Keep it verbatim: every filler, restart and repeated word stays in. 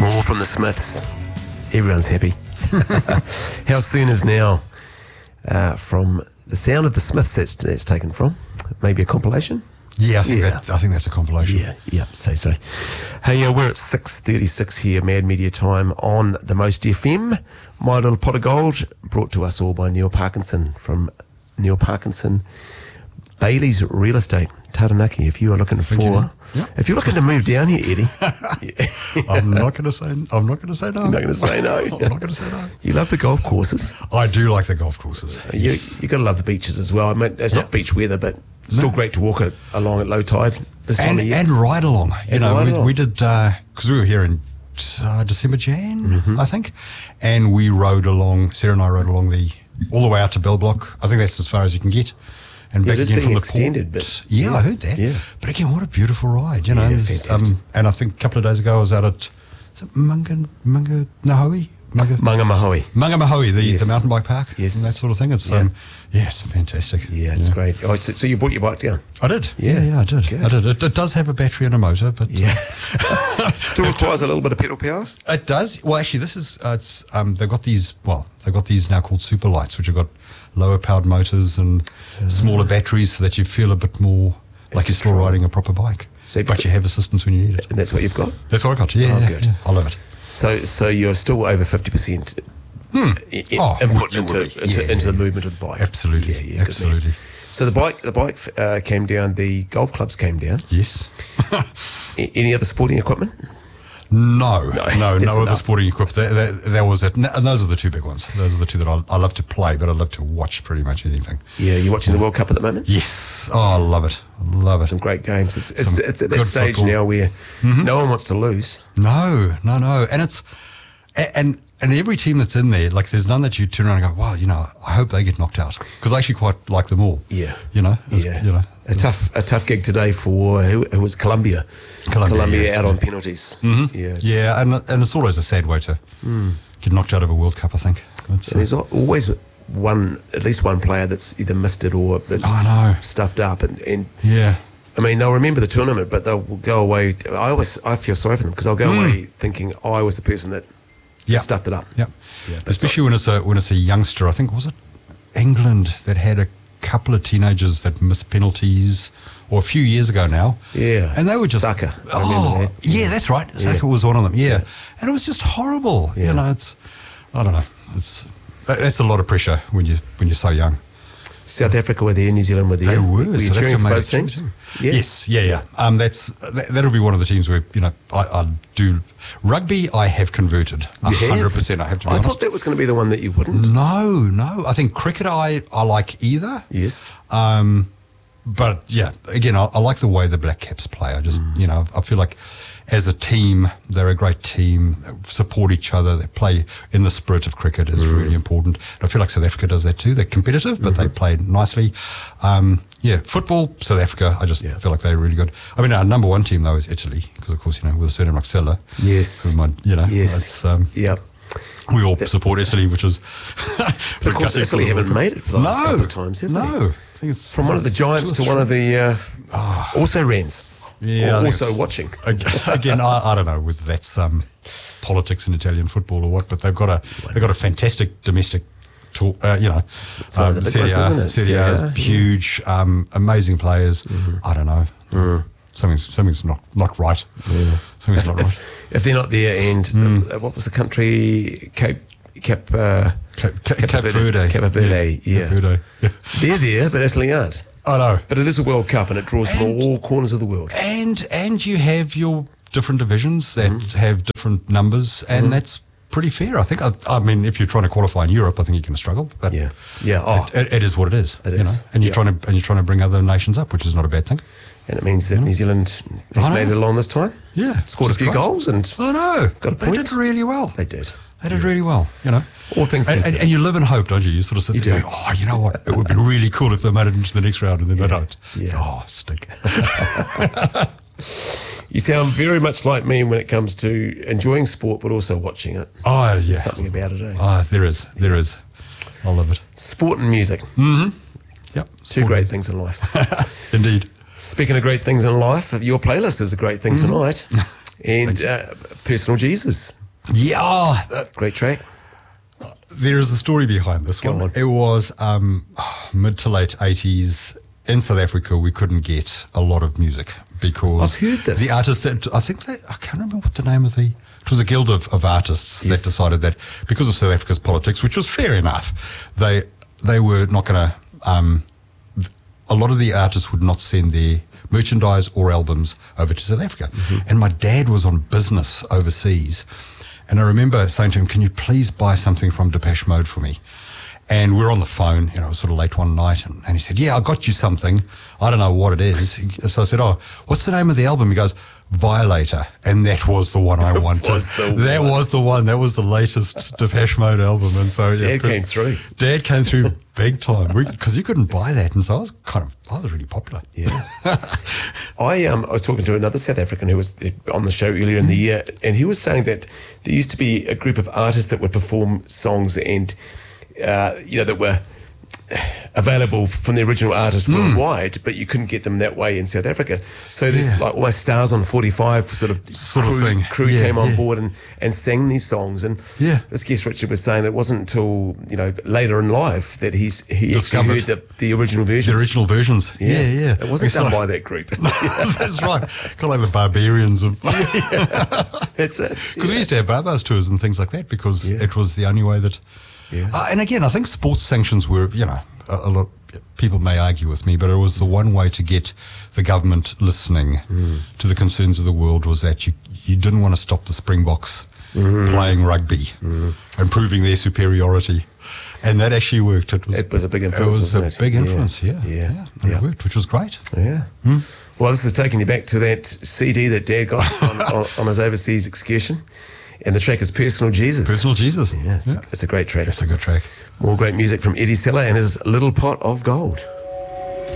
More from the Smiths. Everyone's happy. How soon is now? Uh, from the sound of the Smiths, that's, that's taken from. Maybe a compilation? Yeah, I think, Yeah. That, I think that's a compilation. Yeah, yeah, say so. Hey, uh, we're at six thirty-six here, Mad Media Time on the Most F M. My Little Pot of Gold, brought to us all by Neil Parkinson from Neil Parkinson Bailey's Real Estate, Taranaki. If you are looking for, you. Yep. if you're looking to move down here, Eddie, I'm not going to say. I'm not going to say no. you're not going to say no. I'm not going to say no. You love the golf courses. I do like the golf courses. You Yes. you got to love the beaches as well. I mean, it's Yeah. not beach weather, but still No. great to walk it along at low tide this time and, of year. and ride along. You And know, ride we, along. we did because we were here in uh, December, Jan, Mm-hmm. I think, and we rode along. Sarah and I rode along the all the way out to Bell Block. I think that's as far as you can get. And Yeah, back it is again being from the extended, port. but- yeah, yeah, I heard that. yeah. But again, what a beautiful ride, you know. Yeah, There's, fantastic. and I think a couple of days ago I was out at is it Munga Munga Nahoe? Munga Mangamahoe. Mangamahoe, the, Yes. the mountain bike park, Yes. and that sort of thing. It's Yeah. um, yeah, it's fantastic. Yeah, it's great. Oh, so, so you brought your bike down? I did. Yeah, Yeah, yeah, I did. good. I did. It, it does have a battery and a motor, but Yeah. Still requires a little bit of pedal power? uh, it does. Well, actually, this is uh, it's um, they've got these. Well, they've got these now called super lights, which have got lower powered motors and smaller batteries, so that you feel a bit more like you're still riding a proper bike. So you've but got- you have assistance when you need it. And that's what you've got? That's what I got. Yeah, Oh, yeah, good. yeah. I love it. So so you're still over fifty percent i- i- Oh, input it into, would be. into, Yeah, into the yeah. movement of the bike. Absolutely, Yeah, yeah, good man. absolutely. So the bike the bike uh, came down, the golf clubs came down. Yes. A- any other sporting equipment? No, no, that's no, other enough. sporting equipment. That, that, that was it. And those are the two big ones. Those are the two that I, I love to play, but I love to watch pretty much anything. Yeah, you're watching the World Cup at the moment? Yes. Oh, I love it. I love it. Some great games. It's, it's, Some it's at that good stage football. now where no one wants to lose. No, no, no. And it's, a- and, and every team that's in there, like there's none that you turn around and go, wow, you know, I hope they get knocked out. Because I actually quite like them all. Yeah. You know? It's- Yeah, You know. a tough a tough gig today for who, who was Colombia. Colombia, yeah, out yeah. on penalties. Mm-hmm. Yeah, it's- Yeah, and, and it's always a sad way to get knocked out of a World Cup, I think. It's, And there's al- always one, at least one player that's either missed it or that's I know. stuffed up. And, and yeah. I mean, they'll remember the tournament, but they'll go away. I always I feel sorry for them because they'll go away thinking, oh, I was the person that Yeah. stuffed it up. Yeah. Yeah, but Especially when it's a when it's a youngster. I think was it England that had a couple of teenagers that missed penalties, or a few years ago now. Yeah. And they were just Saka, I Oh, remember that. yeah, that's right. Saka was one of them. Yeah. And it was just horrible. Yeah. You know, it's I don't know. It's that- that's a lot of pressure when you when you're so young. South Africa were there, New Zealand were there. They were. Were you South cheering Africa for made both it through teams? too. Yeah. Yes, yeah, yeah. Um, that's that, that'll be one of the teams where you know I, I do rugby. I have converted a You have? hundred percent. I have to be I honest. thought that was going to be the one that you wouldn't. No, no. I think cricket. I I like either. Yes. Um, but yeah, again, I, I like the way the Black Caps play. I just, you know, I feel like as a team, they're a great team. They support each other. They play in the spirit of cricket is really important. And I feel like South Africa does that too. They're competitive, but they play nicely. Um, yeah, football, South Africa, I just Yeah. feel like they're really good. I mean, our number one team though is Italy, because of course, you know, with a certain like Sella. Yes. who might- you know, Yes. it's, um, Yeah. we all support Italy, which is. But of course, Italy haven't made it for the last no, couple of times, have they? no. I think it's From one of the giants to one of the uh, also Rans. Yeah, Or I think also it's- watching. Ag- Again, I, I don't know whether that's um, politics in Italian football or what, but they've got a they've got a fantastic domestic. Talk, uh, you know, It's one of the big Serie ones, A- isn't it? Serie A is Serie A, huge, um, amazing players. I don't know. Something's something's not not right. Something's not right. If, if they're not there, and uh, what was the country? Cape Cap uh, Cape, Cape, Cape Cape Verde. Verde. Cape Verde, yeah. Cape Verde. Yeah. They're there, but Italy aren't. I know. But it is a World Cup, and it draws from And- all corners of the world. And and you have your different divisions that have different numbers, and that's pretty fair. I think. I, I mean, if you're trying to qualify in Europe, I think you're going to struggle. But Yeah, yeah. Oh, it, it, it is what it is. It you is. know? And you're Yeah. trying to and you're trying to bring other nations up, which is not a bad thing. and it means that New Zealand I have know. made it along this time. Yeah, Scored a which is few great. goals, and I know. Got a They point. did really well. they did. They did really well. You know. All things And, and, considered. and you live in hope, don't you? You sort of sit You there do. going, oh, you know what? It would be really cool if they made it into the next round, and then they don't. Yeah. Oh, stink. You sound very much like me when it comes to enjoying sport, but also watching it. Oh, There's yeah. something about it. Eh? Ah, there is. There is. I love it. Sport and music, Yep. two great things in life. Indeed. Speaking of great things in life, your playlist is a great thing tonight. And uh, Personal Jesus. Yeah, that, Great track. there is a story behind this Go one. on. It was um, mid to late eighties in South Africa. We couldn't get a lot of music because I've heard this. the artists that I think they I can't remember what the name of the it was a guild of, of artists Yes. that decided that because of South Africa's politics, which was fair enough, they they were not going to. Um, a lot of the artists would not send their merchandise or albums over to South Africa. Mm-hmm. And my dad was on business overseas. And I remember saying to him, can you please buy something from Depeche Mode for me? And we were on the phone, you know, it was sort of late one night. And, and he said, yeah, I got you something. I don't know what it is. So I said, oh, what's the name of the album? He goes, Violator. And that was the one I wanted. was the that one. was the one. That was the latest Depeche Mode album. And so Dad yeah, came through. Dad came through big time because you couldn't buy that. And so I was kind of, I was really popular. Yeah. I um I was talking to another South African who was on the show earlier in the year, and he was saying that there used to be a group of artists that would perform songs and uh, you know that were available from the original artist Mm. worldwide, but you couldn't get them that way in South Africa. So there's Yeah. like almost Stars on forty-five sort of Sort of crew, thing. crew Yeah, came on yeah. board and, and sang these songs. And Yeah. this guest Richard was saying it wasn't until, you know, later in life that he's he Discovered. actually heard the, the original versions. The original versions. Yeah, yeah. It wasn't It's done like- by that group. That's right. Kind of like the barbarians of. That's it. Because we used to have Barbars tours and things like that because Yeah. it was the only way that. Yeah. Uh, and again, I think sports sanctions were, you know, a, a lot. People may argue with me, but it was the one way to get the government listening Mm. to the concerns of the world was that you you didn't want to stop the Springboks Mm-hmm. playing rugby and proving their superiority. And that actually worked. It was, It was a big influence, It was a wasn't it? big Yeah. influence, yeah. Yeah. and Yeah. It worked, which was great. Yeah. Well, this is taking you back to that C D that Dad got on, on, on his overseas excursion. And the track is Personal Jesus. Personal Jesus. Yeah, it's, Yeah. A, it's a great track. That's a good track. More great music from Eddie Seller and his Little Pot of Gold.